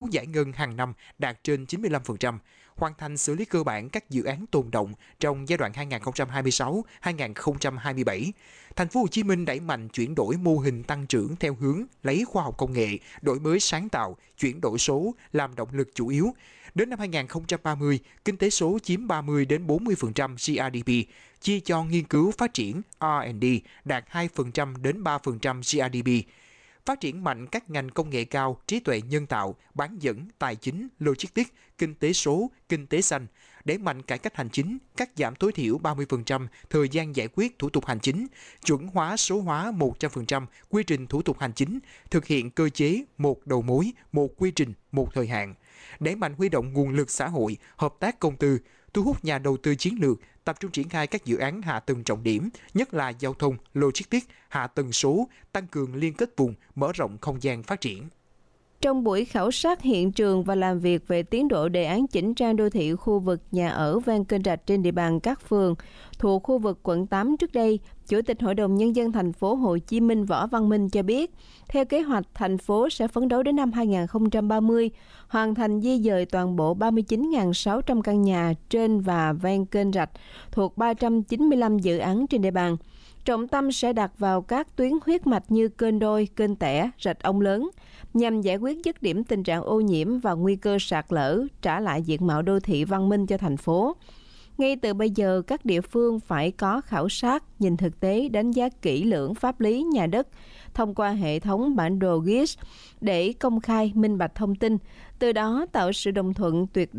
giải ngân hàng năm đạt trên 95%, hoàn thành xử lý cơ bản các dự án tồn động trong giai đoạn 2026-2027. Thành phố Hồ Chí Minh đẩy mạnh chuyển đổi mô hình tăng trưởng theo hướng lấy khoa học công nghệ, đổi mới sáng tạo, chuyển đổi số làm động lực chủ yếu. Đến năm 2030, kinh tế số chiếm 30 đến 40% GRDP, chia cho nghiên cứu phát triển R&D đạt 2% đến 3% GRDP. Phát triển mạnh các ngành công nghệ cao, trí tuệ nhân tạo, bán dẫn, tài chính, logistics, kinh tế số, kinh tế xanh, đẩy mạnh cải cách hành chính, cắt giảm tối thiểu 30% thời gian giải quyết thủ tục hành chính, chuẩn hóa số hóa 100% quy trình thủ tục hành chính, thực hiện cơ chế một đầu mối, một quy trình, một thời hạn, đẩy mạnh huy động nguồn lực xã hội, hợp tác công tư, thu hút nhà đầu tư chiến lược, tập trung triển khai các dự án hạ tầng trọng điểm, nhất là giao thông, logistics, hạ tầng số, tăng cường liên kết vùng, mở rộng không gian phát triển. Trong buổi khảo sát hiện trường và làm việc về tiến độ đề án chỉnh trang đô thị khu vực nhà ở ven kênh rạch trên địa bàn các phường thuộc khu vực quận 8 trước đây, Chủ tịch Hội đồng Nhân dân thành phố Hồ Chí Minh Võ Văn Minh cho biết, theo kế hoạch, thành phố sẽ phấn đấu đến năm 2030, hoàn thành di dời toàn bộ 39.600 căn nhà trên và ven kênh rạch thuộc 395 dự án trên địa bàn. Trọng tâm sẽ đặt vào các tuyến huyết mạch như kênh Đôi, kênh Tẻ, rạch Ông Lớn, nhằm giải quyết dứt điểm tình trạng ô nhiễm và nguy cơ sạt lở, trả lại diện mạo đô thị văn minh cho thành phố. Ngay từ bây giờ, các địa phương phải có khảo sát, nhìn thực tế, đánh giá kỹ lưỡng pháp lý nhà đất thông qua hệ thống bản đồ GIS để công khai, minh bạch thông tin, từ đó tạo sự đồng thuận tuyệt